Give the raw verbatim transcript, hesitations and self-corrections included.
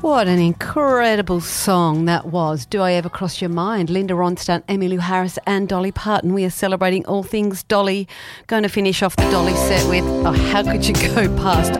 What an incredible song that was. Do I Ever Cross Your Mind? Linda Ronstadt, Emmylou Harris and Dolly Parton. We are celebrating all things Dolly. Going to finish off the Dolly set with, oh, how could you go past